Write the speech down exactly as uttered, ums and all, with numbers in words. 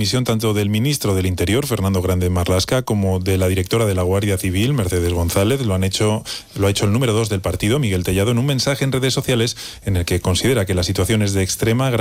dimisión tanto del ministro del Interior, Fernando Grande Marlaska, como de la directora de la Guardia Civil, Mercedes González. Lo han hecho, lo ha hecho el número dos del partido, Miguel Tellado, en un mensaje en redes sociales en el que considera que la situación es de extrema gravedad